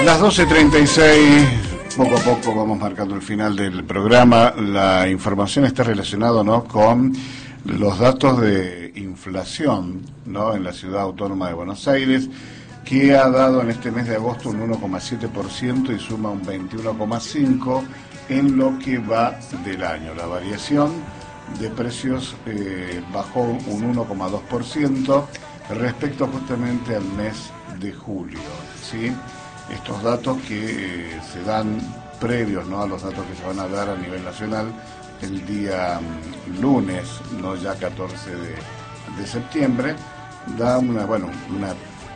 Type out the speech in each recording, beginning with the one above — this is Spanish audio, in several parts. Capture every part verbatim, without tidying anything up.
Las doce treinta y seis, poco a poco vamos marcando el final del programa. La información está relacionada, ¿no?, con los datos de inflación, ¿no?, en la ciudad autónoma de Buenos Aires, que ha dado en este mes de agosto un uno coma siete por ciento y suma un veintiuno coma cinco por ciento en lo que va del año. La variación de precios eh, bajó un uno coma dos por ciento respecto justamente al mes de julio, ¿sí? Estos datos que eh, se dan previos, ¿no?, a los datos que se van a dar a nivel nacional el día um, lunes, no ya catorce de septiembre, da una, bueno, una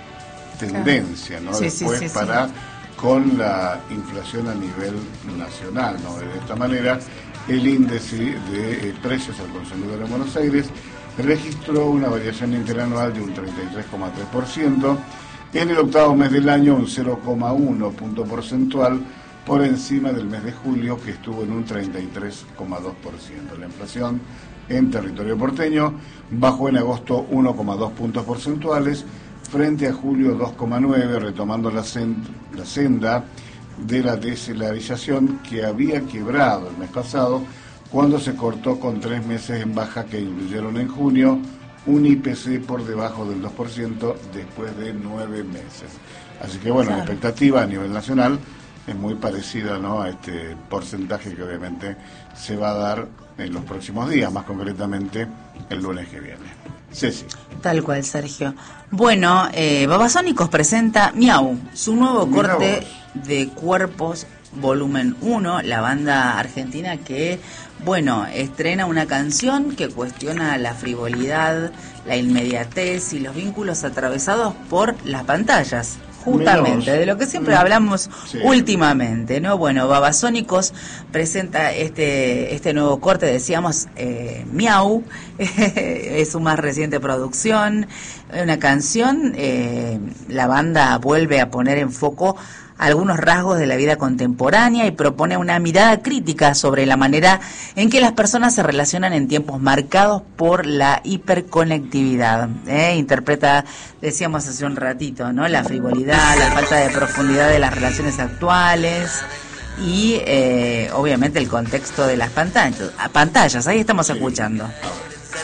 tendencia, ¿no?, sí, después sí, sí, para sí. con la inflación a nivel nacional, ¿no? De esta manera, el índice de eh, precios al consumidor en Buenos Aires registró una variación interanual de un treinta y tres coma tres por ciento, en el octavo mes del año un cero coma uno punto porcentual por encima del mes de julio, que estuvo en un treinta y tres coma dos por ciento. La inflación en territorio porteño bajó en agosto uno coma dos puntos porcentuales, frente a julio dos coma nueve, retomando la, send- la senda de la desalarización que había quebrado el mes pasado, cuando se cortó con tres meses en baja que incluyeron en junio un I P C por debajo del dos por ciento después de nueve meses. Así que bueno, claro, la expectativa a nivel nacional es muy parecida, ¿no?, a este porcentaje que obviamente se va a dar en los próximos días, más concretamente el lunes que viene. Ceci. Tal cual, Sergio. Bueno, eh, Babasónicos presenta Miau, su nuevo Mira corte vos. de Cuerpos volumen uno, la banda argentina que, bueno, estrena una canción que cuestiona la frivolidad, la inmediatez y los vínculos atravesados por las pantallas. Justamente, de lo que siempre hablamos sí. últimamente, ¿no? Bueno, Babasónicos presenta este este nuevo corte, decíamos, eh, Miau, es su más reciente producción, una canción, eh, la banda vuelve a poner en foco algunos rasgos de la vida contemporánea y propone una mirada crítica sobre la manera en que las personas se relacionan en tiempos marcados por la hiperconectividad. ¿eh? Interpreta, decíamos hace un ratito, ¿no?, la frivolidad, la falta de profundidad de las relaciones actuales y eh, obviamente el contexto de las pantallas. Pantallas, ahí estamos escuchando.